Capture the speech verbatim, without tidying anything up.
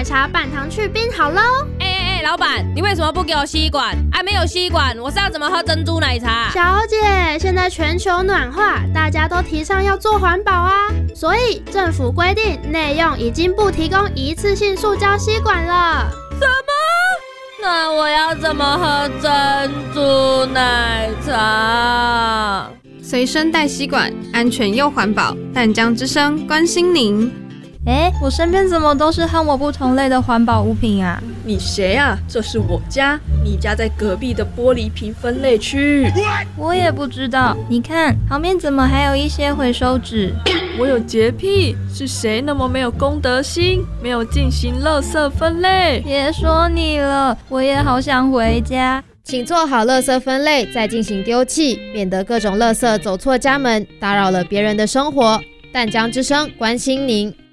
茶半糖去冰好喽。 哎哎哎，老板，你为什么不给我吸管？啊，没有吸管，我是要怎么喝珍珠奶茶？ 小姐，现在全球暖化，大家都提倡要做环保啊，所以政府规定内用已经不提供一次性塑胶吸管了。 什么？那我要怎么喝珍珠奶茶？ 随身带吸管，安全又环保。淡江之声关心您。 哎，我身边怎么都是和我不同类的环保物品啊？ 你谁啊？这是我家，你家在隔壁的玻璃瓶分类区。 我也不知道，你看旁边怎么还有一些回收纸？ 我有洁癖，是谁那么没有公德心，没有进行垃圾分类？ 别说你了，我也好想回家。 请做好垃圾分类，再进行丢弃，免得各种垃圾走错家门，打扰了别人的生活。淡江之声关心您。